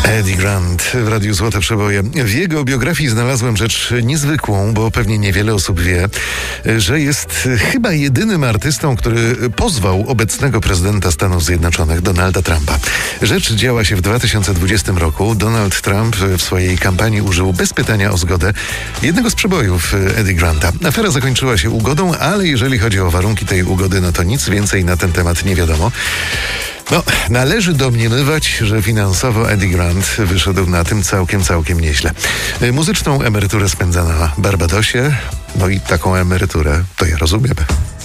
Eddie Grant w Radiu Złote Przeboje. W jego biografii znalazłem rzecz niezwykłą, bo pewnie niewiele osób wie, że jest chyba jedynym artystą, który pozwał obecnego prezydenta Stanów Zjednoczonych, Donalda Trumpa. Rzecz działa się w 2020 roku. Donald Trump w swojej kampanii użył bez pytania o zgodę jednego z przebojów Eddie Granta. Afera zakończyła się ugodą, ale jeżeli chodzi o warunki tej ugody, no to nic więcej na ten temat nie wiadomo. Należy domniemywać, że finansowo Eddie Grant wyszedł na tym całkiem nieźle. Muzyczną emeryturę spędza na Barbadosie, no i taką emeryturę to ja rozumiem.